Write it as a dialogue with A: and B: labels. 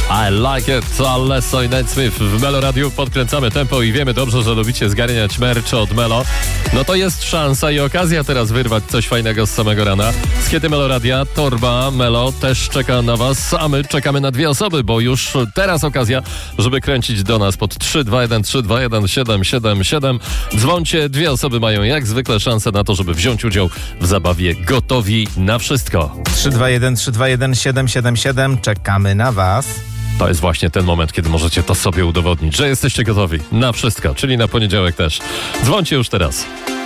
A: I like it, Alesso i Nate Smith w Melo Radiu. Podkręcamy tempo i wiemy dobrze, że lubicie zgarniać merch od Melo. No to jest szansa i okazja teraz wyrwać coś fajnego z samego rana. Z Kiedy Melo Radia, torba Melo też czeka na was, a my czekamy na 2 osoby, bo już teraz okazja, żeby kręcić do nas pod 321 321 777. Dzwoncie, 2 osoby mają jak zwykle szansę na to, żeby wziąć udział w zabawie Gotowi na wszystko.
B: 321 321 777. Czekamy na was.
A: To jest właśnie ten moment, kiedy możecie to sobie udowodnić, że jesteście gotowi na wszystko, czyli na poniedziałek też. Dzwoncie już teraz.